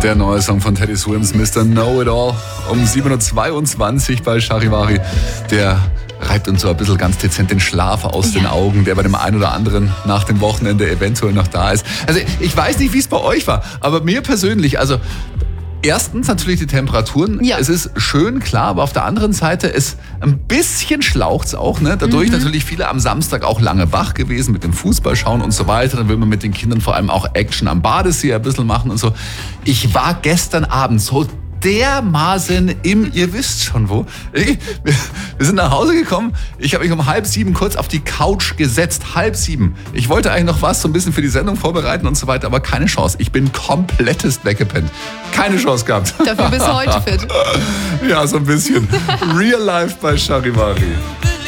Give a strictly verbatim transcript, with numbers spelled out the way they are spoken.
Der neue Song von Teddy Swims, Mister Know-It-All, um sieben Uhr zweiundzwanzig bei Charivari. Der reibt uns so ein bisschen ganz dezent den Schlaf aus ja. den Augen, der bei dem einen oder anderen nach dem Wochenende eventuell noch da ist. Also ich weiß nicht, wie es bei euch war, aber mir persönlich, also erstens natürlich die Temperaturen. Ja. Es ist schön, klar, aber auf der anderen Seite ist ein bisschen schlaucht's auch. Ne? Dadurch mhm. natürlich viele am Samstag auch lange wach gewesen mit dem Fußball schauen und so weiter. Dann will man mit den Kindern vor allem auch Action am Badesee ein bisschen machen und so. Ich war gestern Abend so dermaßen im, ihr wisst schon wo. Wir sind nach Hause gekommen, ich habe mich um halb sieben kurz auf die Couch gesetzt, halb sieben. Ich wollte eigentlich noch was so ein bisschen für die Sendung vorbereiten und so weiter, aber keine Chance. Ich bin komplettest weggepennt. Keine Chance gehabt. Dafür bist du heute fit. Ja, so ein bisschen. Real Life bei Charivari.